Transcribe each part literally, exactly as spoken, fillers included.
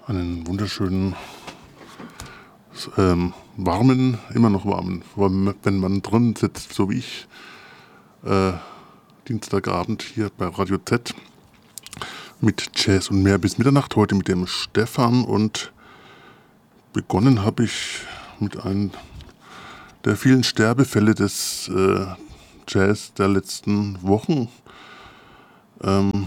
Einen wunderschönen, ähm, warmen, immer noch warmen, wenn man drin sitzt, so wie ich, äh, Dienstagabend hier bei Radio Z mit Jazz und mehr bis Mitternacht, heute mit dem Stefan, und begonnen habe ich mit einem der vielen Sterbefälle des äh, Jazz der letzten Wochen. Ähm,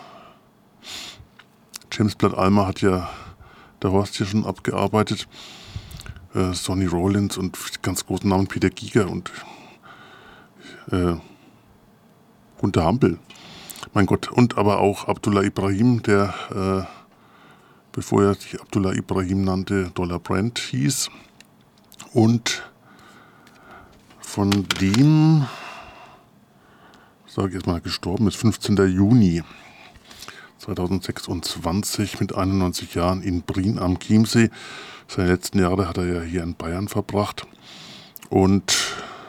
James Blood Ulmer hat ja der Horst hier schon abgearbeitet, äh, Sonny Rollins und ganz großen Namen Peter Giger und äh, Gunter Hampel, mein Gott, und aber auch Abdullah Ibrahim, der, äh, bevor er sich Abdullah Ibrahim nannte, Dollar Brand hieß, und von dem, sage ich jetzt mal, gestorben ist, fünfzehnten Juni zweitausendsechsundzwanzig mit einundneunzig Jahren in Prien am Chiemsee. Seine letzten Jahre hat er ja hier in Bayern verbracht. Und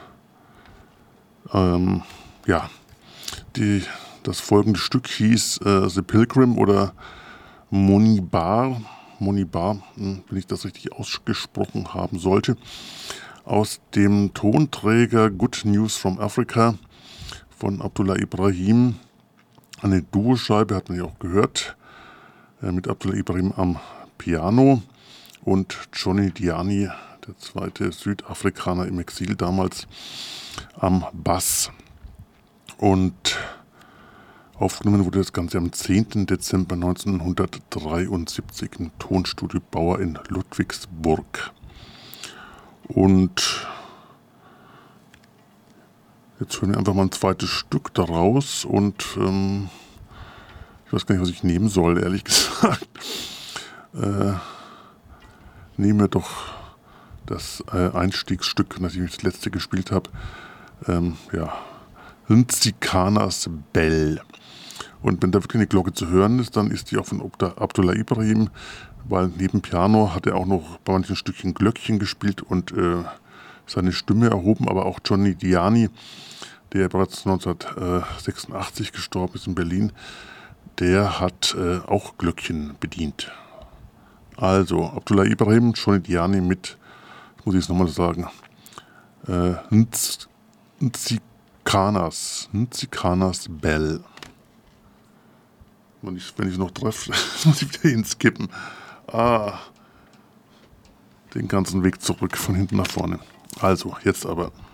ähm, ja, die, das folgende Stück hieß äh, The Pilgrim oder Monibar, Monibar, wenn ich das richtig ausgesprochen haben sollte, aus dem Tonträger Good News from Africa von Abdullah Ibrahim. Eine Duoscheibe, hat man ja auch gehört, äh, mit Abdullah Ibrahim am Piano und Johnny Diani, der zweite Südafrikaner im Exil damals, am Bass. Und aufgenommen wurde das Ganze am zehnten Dezember neunzehnhundertdreiundsiebzig im Tonstudio Bauer in Ludwigsburg. Und jetzt hören wir einfach mal ein zweites Stück daraus und ähm, ich weiß gar nicht, was ich nehmen soll, ehrlich gesagt. Äh, nehmen wir doch das äh, Einstiegsstück, nachdem ich das letzte gespielt habe. Ähm, ja, Nzikanas Bell. Und wenn da wirklich eine Glocke zu hören ist, dann ist die auch von Abdullah Ibrahim, weil neben Piano hat er auch noch bei manchen Stückchen Glöckchen gespielt und äh, seine Stimme erhoben, aber auch Johnny Diani, der bereits neunzehnhundertsechsundachtzig gestorben ist in Berlin, der hat äh, auch Glöckchen bedient. Also Abdullah Ibrahim, Johnny Diani mit, muss ich es nochmal sagen, äh, Nzikanas, Nzikanas Bell. Wenn ich, wenn ich noch treffe, muss ich wieder hinskippen. Ah, den ganzen Weg zurück, von hinten nach vorne. Also, jetzt aber.